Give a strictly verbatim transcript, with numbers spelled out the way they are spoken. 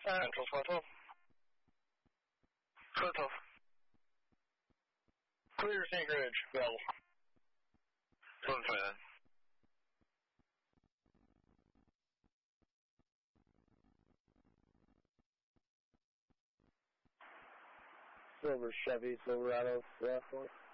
Central four twelve. four twelve. Clear Snake Ridge, available. one five. Silver Chevy Silverado, Raffles.